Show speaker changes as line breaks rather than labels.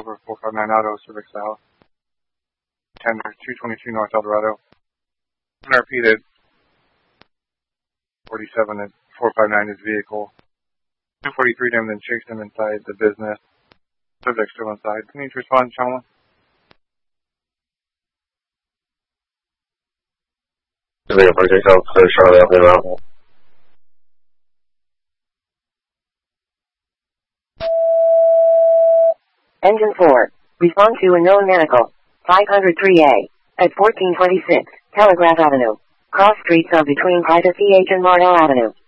over 459 Auto, Civic South. Tender 222 North El Dorado. And I repeated 47 at 459 his vehicle. 243 to him, then chased him inside the business. Subject still inside. Can you respond, Chama?
Engine 4. Respond to a known manacle. 503A. At 1426, Telegraph Avenue. Cross streets are between Private CH and Mardell Avenue.